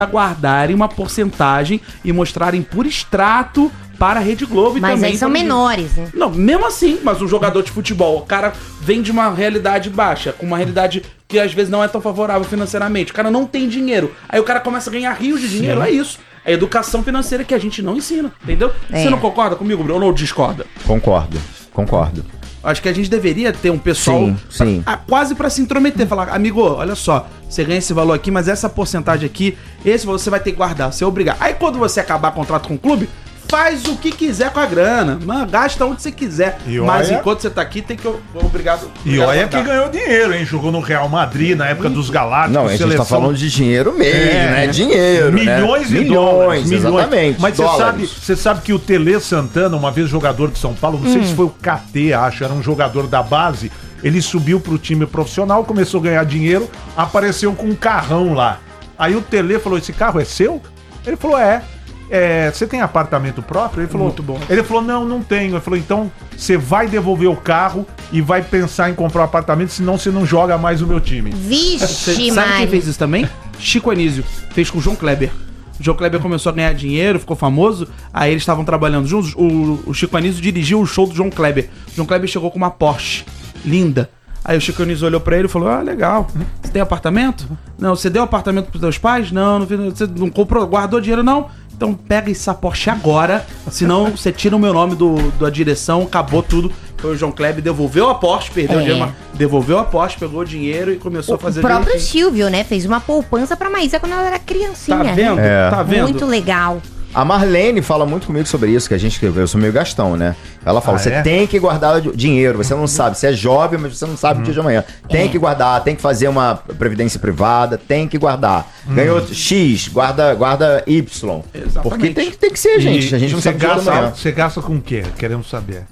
guardarem uma porcentagem e mostrarem por extrato para a Rede Globo e mas também... aí são menores, né? Não, mesmo assim, mas um jogador de futebol, o cara vem de uma realidade baixa, com uma realidade que às vezes não é tão favorável financeiramente. O cara não tem dinheiro. Aí o cara começa a ganhar rios de dinheiro, é isso. É a educação financeira que a gente não ensina, entendeu? Você não concorda comigo, Bruno, ou discorda? Concordo. Acho que a gente deveria ter um pessoal sim. Quase pra se intrometer, falar, amigo, olha só, você ganha esse valor aqui, mas essa porcentagem aqui, esse valor você vai ter que guardar, você é obrigado. Aí quando você acabar contrato com o clube, faz o que quiser com a grana, mano, gasta onde você quiser. Mas enquanto você tá aqui, tem que obrigado e olha que ganhou dinheiro, hein? Jogou no Real Madrid na época dos Galácticos. Não, a gente tá falando de dinheiro mesmo, né? Dinheiro, milhões né? e dólares. Exatamente. Mas você sabe que o Tele Santana, uma vez jogador de São Paulo, não sei se foi o KT, acho, era um jogador da base, ele subiu pro time profissional, começou a ganhar dinheiro, apareceu com um carrão lá. Aí o Tele falou, esse carro é seu? Ele falou, você tem apartamento próprio? Ele falou, muito bom. Ele falou, não tenho. Ele falou, então você vai devolver o carro e vai pensar em comprar um apartamento, senão você não joga mais no meu time. Vixe, sabe quem fez isso também? Chico Anísio. Fez com o João Kleber. O João Kleber começou a ganhar dinheiro, ficou famoso, aí eles estavam trabalhando juntos. O Chico Anísio dirigiu o show do João Kleber. O João Kleber chegou com uma Porsche linda. Aí o Chico Anísio olhou pra ele e falou, legal, você tem apartamento? Não, você deu apartamento pros teus pais? Não, você não comprou, guardou dinheiro? Não. Então pega essa Porsche agora, senão você tira o meu nome da direção, acabou tudo. Foi o João Kleber, devolveu a Porsche, perdeu o dinheiro, devolveu a Porsche, pegou o dinheiro e começou a fazer... O próprio Silvio, né, fez uma poupança pra Maísa quando ela era criancinha. Tá vendo? Tá vendo? Muito legal. A Marlene fala muito comigo sobre isso, que eu sou meio gastão, né? Ela fala, você tem que guardar dinheiro, você não sabe, você é jovem, mas você não sabe o dia de amanhã. Tem que guardar, tem que fazer uma previdência privada, tem que guardar. Ganhou X, guarda Y. Exatamente. Porque tem que ser, gente. A gente não sabe o dia de amanhã. Você gasta com o quê? Queremos saber.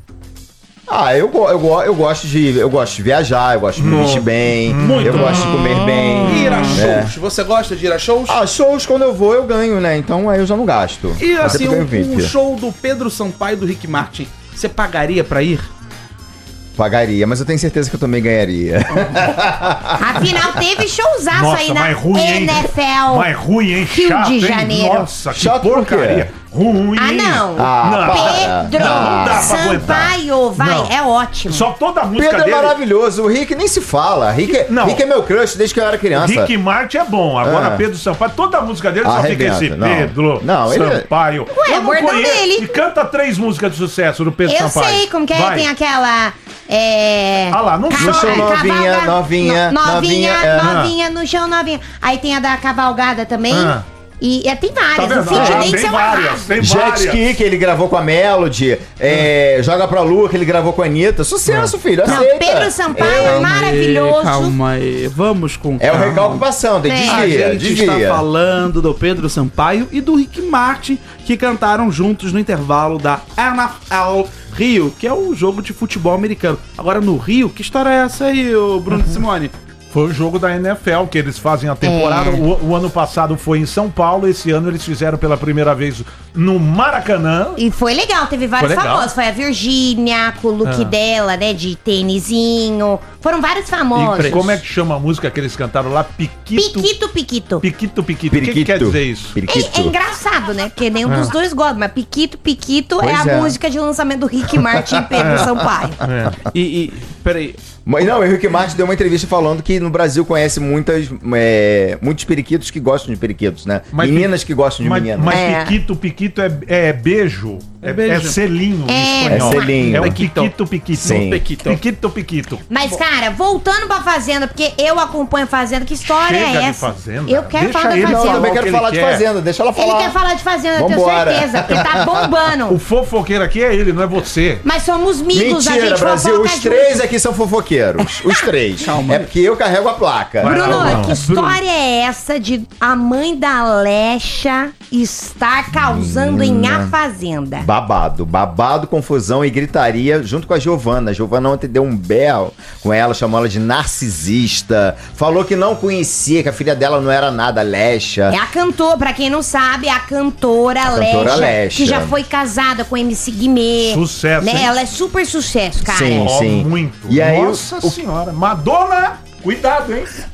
Eu gosto de viajar, eu gosto de me vestir bem, eu gosto de comer bem. Ir a shows, você gosta de ir a shows? Shows quando eu vou eu ganho, né? Então aí eu já não gasto. E assim, um show do Pedro Sampaio e do Rick Martin, você pagaria pra ir? Pagaria, mas eu tenho certeza que eu também ganharia. Afinal, teve showzaço aí na NFL. Mas ruim, hein? Rio Chato, de Janeiro. Nossa, que porcaria. Ruim. Não. Pedro Sampaio, é ótimo. Só toda a música Pedro dele... é maravilhoso, o Rick nem se fala. Rick é meu crush desde que eu era criança. Rick Martin é bom, agora Pedro Sampaio, toda a música dele só fica esse Pedro Sampaio. Ué, o bordão dele. E canta 3 músicas de sucesso do Pedro Sampaio. Eu sei como que é, tem aquela... no chão novinha, no chão novinha. Aí tem a da cavalgada também. E tem várias. Tá o feat dele é várias. Jet Ski, que ele gravou com a Melody. Joga pra Lua, que ele gravou com a Anitta. Sucesso, filho. Aceita. Pedro Sampaio é maravilhoso. Calma aí. Vamos com calma. É o recalque passando. Desvia. A gente está falando do Pedro Sampaio e do Rick Martin, que cantaram juntos no intervalo da NFL Rio, que é um jogo de futebol americano. Agora, no Rio, que história é essa aí, Bruno e Simone? Foi o jogo da NFL que eles fazem a temporada. O ano passado foi em São Paulo, esse ano eles fizeram pela primeira vez no Maracanã. E foi legal, teve vários famosos. Foi a Virgínia, com o look dela, né, de tênisinho. Foram vários famosos. E como é que chama a música que eles cantaram lá? Piquito. Piquito. Piquito. O que quer dizer isso? É engraçado, né? Porque nenhum dos dois gosta, mas Piquito é a música de lançamento do Rick Martin e Pedro Sampaio. Peraí. Não, o Rick Martin deu uma entrevista falando que no Brasil conhece muitos periquitos que gostam de periquitos, né? Meninas que gostam de meninas. Mas piquito é beijo. É selinho em espanhol. É selinho. É um piquito. Sim. Piquito. Mas, cara, voltando pra Fazenda, porque eu acompanho Fazenda, que história é essa? Fazenda. Eu quero falar da Não, eu Fazenda. também quero falar de Fazenda, deixa ela falar. Ele quer falar de Fazenda, eu tenho certeza, porque tá bombando. O fofoqueiro aqui é ele, não é você. Mas somos amigos, a Mentira, gente Brasil, os 3 junto. aqui são fofoqueiros. Os 3. Calma. É porque eu carrego a placa. Bruno, que história é essa de a mãe da Alexa estar causando em A Fazenda? Babado, confusão e gritaria junto com a Giovana. A Giovana ontem deu um berro com ela, chamou ela de narcisista. Falou que não conhecia, que a filha dela não era nada, Alexa. É a cantora, pra quem não sabe, é a cantora Alexa, que já foi casada com MC Guimê. Sucesso, né? hein? Ela é super sucesso, cara. Sim. Muito. E aí, Nossa senhora. Madonna, cuidado, hein?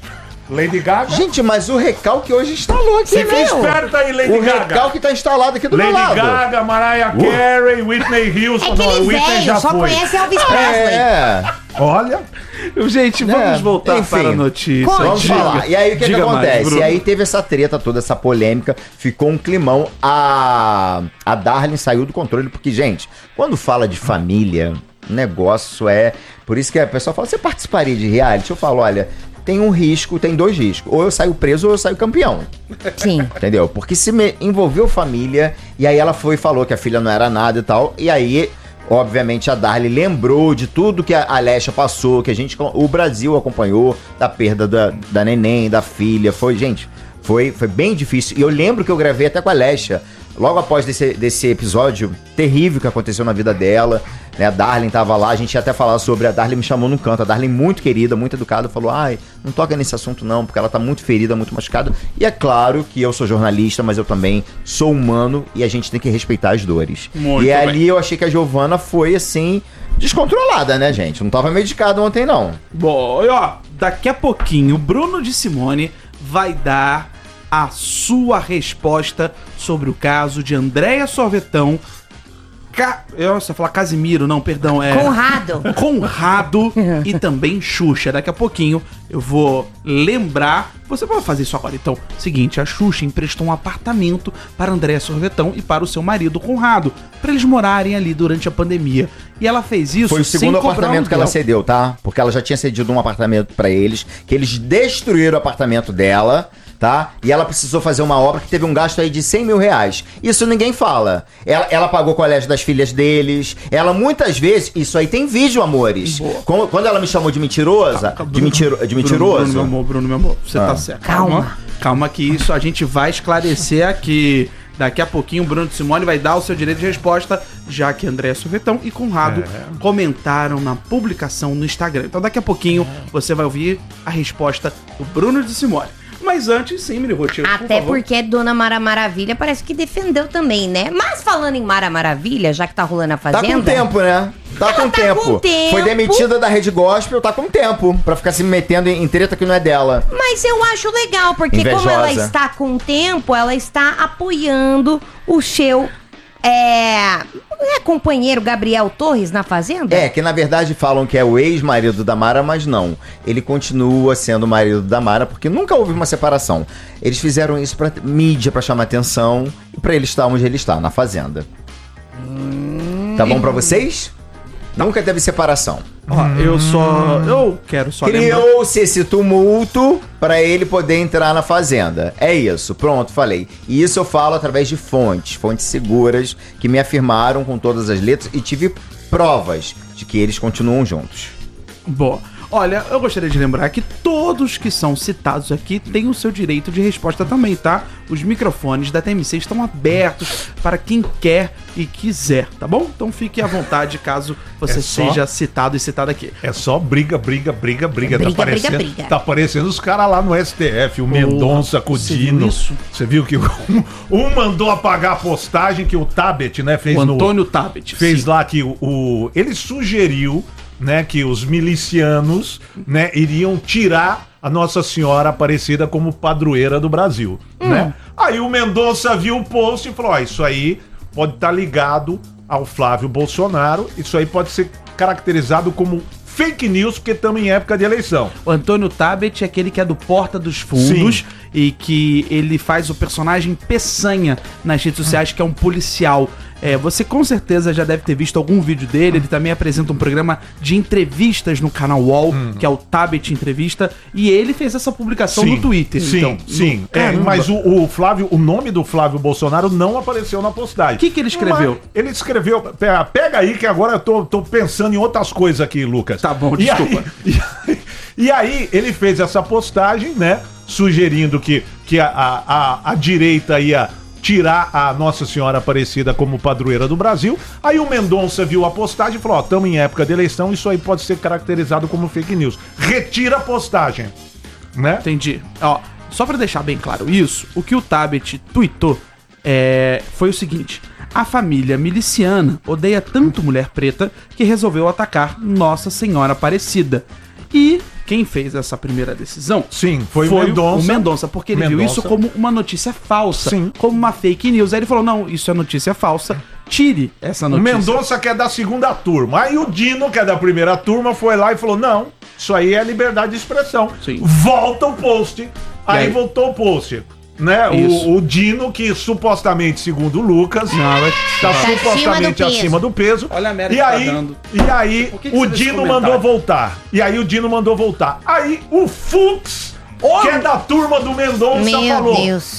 Lady Gaga. Gente, mas o recalque hoje instalou aqui, Fica esperto aí, Lady Gaga. O recalque tá instalado aqui do meu Lady lado. Gaga, Mariah Carey, Whitney Houston. Aquele Whitney velho só conhece Elvis Presley. Olha. Gente, vamos voltar enfim, para a notícia. Vamos falar. E aí o que Diga acontece? mais, E aí teve essa treta toda, essa polêmica, ficou um climão. A Darlene saiu do controle, porque, gente, quando fala de família, o negócio é... Por isso que a pessoa fala, você participaria de reality? Eu falo, olha, tem um risco, tem dois riscos. Ou eu saio preso ou eu saio campeão. Sim. Entendeu? Porque se envolveu família, e aí ela foi e falou que a filha não era nada e tal, e aí... Obviamente a Darlene lembrou de tudo que a Alessia passou, que o Brasil acompanhou, da perda da neném, da filha. Foi bem difícil. E eu lembro que eu gravei até com a Alessia, logo após desse episódio terrível que aconteceu na vida dela, né? A Darlene tava lá, a gente ia até falar sobre, a Darlene me chamou num canto, a Darlene muito querida, muito educada, falou, não toca nesse assunto não, porque ela tá muito ferida, muito machucada. E é claro que eu sou jornalista, mas eu também sou humano e a gente tem que respeitar as dores. Muito bem. Ali eu achei que a Giovana foi, assim, descontrolada, né, gente? Não tava medicada ontem, não. Bom, e ó, daqui a pouquinho, o Bruno de Simone vai dar a sua resposta sobre o caso de Andréia Sorvetão. Eu ia falar Casimiro, não, perdão. Conrado e também Xuxa. Daqui a pouquinho eu vou lembrar. Você vai fazer isso agora, então. Seguinte, a Xuxa emprestou um apartamento para Andréia Sorvetão e para o seu marido Conrado, para eles morarem ali durante a pandemia. E ela fez isso. Foi o segundo apartamento que ela cedeu, tá? Porque ela já tinha cedido um apartamento para eles, que eles destruíram o apartamento dela, tá? E ela precisou fazer uma obra que teve um gasto aí de 100 mil reais. Isso ninguém fala. Ela pagou o colégio das filhas deles. Ela muitas vezes... Isso aí tem vídeo, amores. Quando ela me chamou de mentirosa... De mentiroso... Bruno, meu amor, você tá certo. Calma que isso a gente vai esclarecer aqui. Daqui a pouquinho o Bruno de Simone vai dar o seu direito de resposta, já que Andréia Sorvetão e Conrado comentaram na publicação no Instagram. Então daqui a pouquinho você vai ouvir a resposta do Bruno de Simone. Mas antes, sim, Miri Rotiero, até porque Dona Mara Maravilha parece que defendeu também, né? Mas falando em Mara Maravilha, já que tá rolando a Fazenda... Tá com tempo, né? Tá com tempo. Foi demitida da Rede Gospel, tá com tempo pra ficar se metendo em treta que não é dela. Mas eu acho legal, porque como ela está com tempo, ela está apoiando o seu... companheiro Gabriel Torres na Fazenda? Que na verdade falam que é o ex-marido da Mara, mas não. Ele continua sendo o marido da Mara, porque nunca houve uma separação. Eles fizeram isso pra mídia, pra chamar atenção, e pra ele estar onde ele está, na Fazenda. Tá bom pra vocês? Nunca teve separação. Eu quero só Criou-se esse tumulto pra ele poder entrar na Fazenda. É isso, pronto, falei. E isso eu falo através de fontes seguras, que me afirmaram com todas as letras e tive provas de que eles continuam juntos. Boa. Olha, eu gostaria de lembrar que todos que são citados aqui têm o seu direito de resposta também, tá? Os microfones da TMC estão abertos para quem quer e quiser, tá bom? Então fique à vontade caso você seja citado e citado aqui. É só briga. Tá aparecendo os caras lá no STF, o Mendonça com o Dino. Você viu que um mandou apagar a postagem que o Tabet, né, fez. O Antônio Tabet. Fez lá que ele sugeriu, né, que os milicianos, né, iriam tirar a Nossa Senhora Aparecida como padroeira do Brasil, né? Aí o Mendonça viu o post e falou, isso aí pode estar ligado ao Flávio Bolsonaro, isso aí pode ser caracterizado como fake news, porque estamos em época de eleição. O Antônio Tabet é aquele que é do Porta dos Fundos. Sim. E que ele faz o personagem Peçanha nas redes sociais, que é um policial. Você com certeza já deve ter visto algum vídeo dele. Ele também apresenta um programa de entrevistas no canal UOL, que é o Tabet Entrevista. E ele fez essa publicação no Twitter. Sim. Mas o Flávio, o nome do Flávio Bolsonaro não apareceu na postagem. O que ele escreveu? Ele escreveu... Pega aí que agora eu tô pensando em outras coisas aqui, Lucas. Tá bom, desculpa. E aí ele fez essa postagem, né? Sugerindo que a direita ia tirar a Nossa Senhora Aparecida como padroeira do Brasil. Aí o Mendonça viu a postagem e falou, estamos em época de eleição, isso aí pode ser caracterizado como fake news. Retira a postagem, né? Entendi. Só pra deixar bem claro isso, o que o Tabet tweetou foi o seguinte: a família miliciana odeia tanto mulher preta que resolveu atacar Nossa Senhora Aparecida. E quem fez essa primeira decisão Sim, foi foi o o Mendonça, porque ele viu isso como uma notícia falsa, Sim. como uma fake news. Aí ele falou, não, isso é notícia falsa, tire essa O notícia. Mendonça que é da segunda turma. Aí o Dino, que é da primeira turma, foi lá e falou: não, isso aí é liberdade de expressão. Sim. Volta o post. Aí aí? voltou o post. Né? Isso. O Dino, que supostamente, segundo o Lucas, Não, tá acima supostamente do peso. acima do peso. Olha a merda e que tá aí, dando. E aí, Por que o você vê esse Dino comentário? mandou voltar. Aí, o Fux, que é da turma do Mendonça, Meu falou: Deus.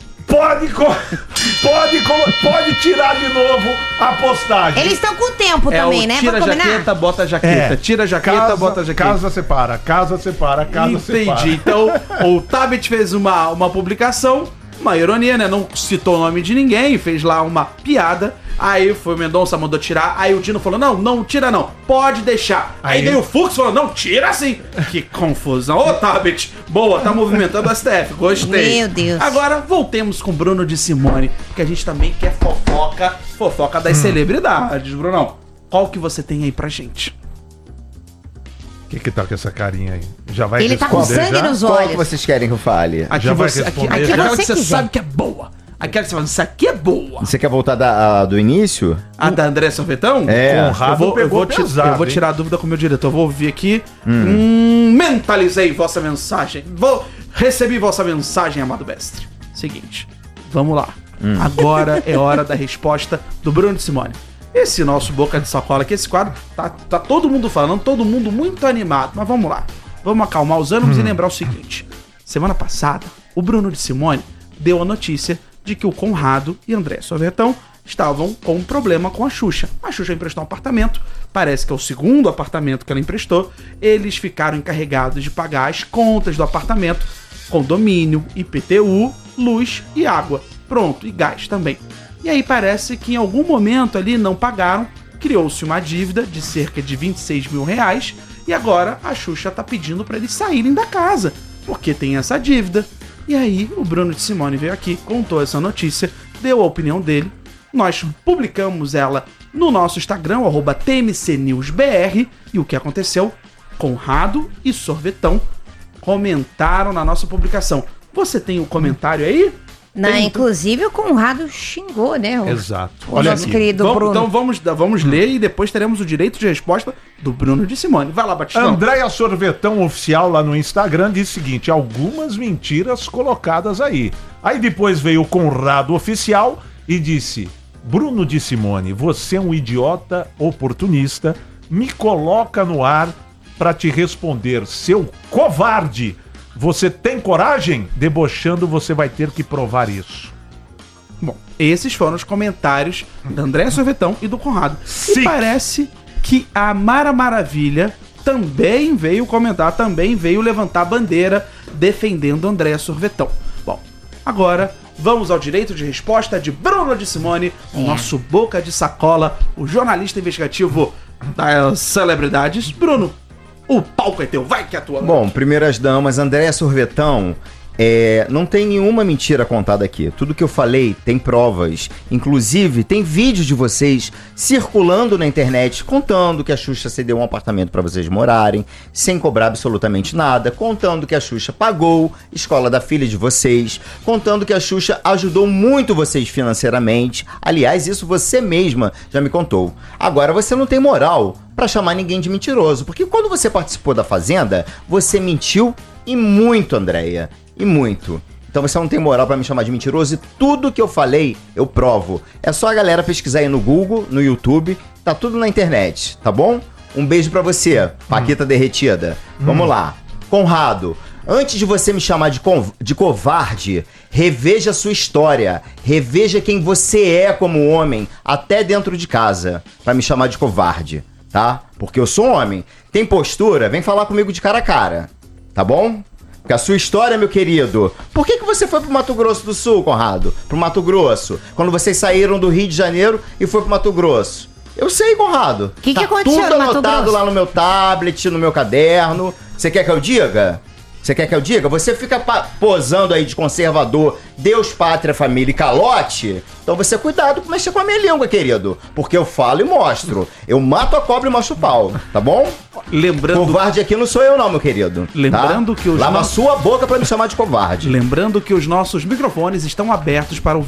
pode tirar de novo a postagem. Eles estão com tempo É também, o né? tira a Vamos combinar? jaqueta, bota a jaqueta. Tira a jaqueta, bota a jaqueta. Casa separa, casa separa, casa separa. Entendi. Então, o Tabet fez uma publicação, uma ironia, né? Não citou o nome de ninguém, fez lá uma piada. Aí foi o Mendonça, mandou tirar. Aí o Dino falou, não tira não, pode deixar. Aí veio o Fux falou, não, tira sim. Que confusão. Ô, Tabet, boa, tá movimentando o STF, gostei. Meu Deus. Agora, voltemos com Bruno de Simone, porque a gente também quer fofoca das celebridades, Brunão. Qual que você tem aí pra gente? Que tá com essa carinha aí? Já vai Ele tá com responder sangue já? nos Qual que olhos. vocês querem que eu fale? Aqui Já vai você, responder? aquela Você que você quiser. sabe que é boa. Aquela que você fala, isso aqui é boa. Você quer voltar do início? A da André Sorvetão? É. Conrado eu pegou vou pesado, eu vou hein? tirar a dúvida com o meu diretor. Eu vou ouvir aqui. Mentalizei vossa mensagem. Recebi vossa mensagem, amado mestre. Seguinte, vamos lá. Agora é hora da resposta do Bruno de Simone. Esse nosso Boca de Sacola aqui, esse quadro, tá todo mundo falando, todo mundo muito animado. Mas vamos lá. Vamos acalmar os ânimos e lembrar o seguinte. Semana passada, o Bruno de Simone deu a notícia de que o Conrado e André Sorvetão estavam com um problema com a Xuxa. A Xuxa emprestou um apartamento, parece que é o segundo apartamento que ela emprestou. Eles ficaram encarregados de pagar as contas do apartamento, condomínio, IPTU, luz e água. Pronto, e gás também. E aí parece que em algum momento ali não pagaram, criou-se uma dívida de cerca de 26 mil reais e agora a Xuxa tá pedindo para eles saírem da casa, porque tem essa dívida. E aí o Bruno de Simone veio aqui, contou essa notícia, deu a opinião dele, nós publicamos ela no nosso Instagram, @TMCNewsBR, e o que aconteceu? Conrado e Sorvetão comentaram na nossa publicação. Você tem o comentário aí? Inclusive o Conrado xingou, né? Exato. O Olha nosso aqui. querido Bruno. Então vamos ler e depois teremos o direito de resposta do Bruno de Simone. Vai lá, Batistão. Andréia Sorvetão Oficial lá no Instagram diz o seguinte: algumas mentiras colocadas aí. Aí depois veio o Conrado Oficial e disse: Bruno de Simone, você é um idiota oportunista, me coloca no ar pra te responder, seu covarde. Você tem coragem? Debochando, você vai ter que provar isso. Bom, esses foram os comentários da André Sorvetão e do Conrado. Sim. E parece que a Mara Maravilha também veio comentar, também veio levantar a bandeira defendendo André Sorvetão. Bom, agora vamos ao direito de resposta de Bruno de Simone, o nosso boca de sacola, o jornalista investigativo das celebridades. Bruno, o palco é teu, vai que é tua. Bom, primeiras damas, Andréa Sorvetão, não tem nenhuma mentira contada aqui. Tudo que eu falei tem provas. Inclusive, tem vídeos de vocês circulando na internet contando que a Xuxa cedeu um apartamento para vocês morarem, sem cobrar absolutamente nada, contando que a Xuxa pagou a escola da filha de vocês, contando que a Xuxa ajudou muito vocês financeiramente. Aliás, isso você mesma já me contou. Agora, você não tem moral para chamar ninguém de mentiroso, porque quando você participou da Fazenda, você mentiu e muito, Andréia. E muito. Então você não tem moral pra me chamar de mentiroso e tudo que eu falei, eu provo. É só a galera pesquisar aí no Google, no YouTube, tá tudo na internet, tá bom? Um beijo pra você, Paquita derretida. Vamos lá. Conrado, antes de você me chamar de covarde, reveja sua história. Reveja quem você é como homem, até dentro de casa, pra me chamar de covarde, tá? Porque eu sou homem. Tem postura? Vem falar comigo de cara a cara, tá bom? Porque a sua história, meu querido... Por que você foi pro Mato Grosso do Sul, Conrado? Pro Mato Grosso. Quando vocês saíram do Rio de Janeiro e foi pro Mato Grosso. Eu sei, Conrado. O que tá aconteceu tudo no Mato anotado Grosso? lá no meu tablet, no meu caderno. Você quer que eu diga? Você quer que eu diga? Você fica posando aí de conservador, Deus, pátria, família e calote. Então você cuidado com mexer com a minha língua, querido. Porque eu falo e mostro. Eu mato a cobra e mostro o pau, tá bom? Lembrando... Covarde aqui não sou eu não, meu querido. Lembrando que os Lava a sua boca pra me chamar de covarde. Lembrando que os nossos microfones estão abertos para o